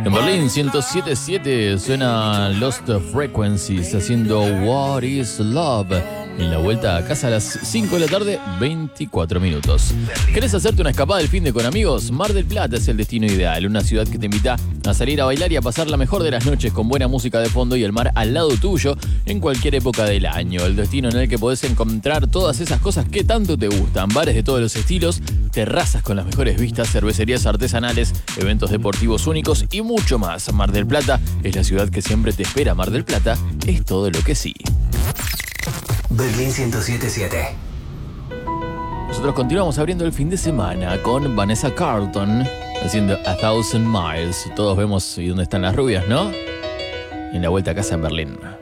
En Berlín 107.7 suena Lost Frequencies haciendo What is Love. En la vuelta a casa a las 5 de la tarde, 24 minutos. ¿Querés hacerte una escapada del finde con amigos? Mar del Plata es el destino ideal. Una ciudad que te invita a salir a bailar y a pasar la mejor de las noches con buena música de fondo y el mar al lado tuyo en cualquier época del año. El destino en el que podés encontrar todas esas cosas que tanto te gustan. Bares de todos los estilos, terrazas con las mejores vistas, cervecerías artesanales, eventos deportivos únicos y mucho más. Mar del Plata es la ciudad que siempre te espera. Mar del Plata es todo lo que sí. Berlín 107.7. Nosotros continuamos abriendo el fin de semana con Vanessa Carlton haciendo A Thousand Miles. Todos vemos y dónde están las rubias, ¿no? En la vuelta a casa en Berlín.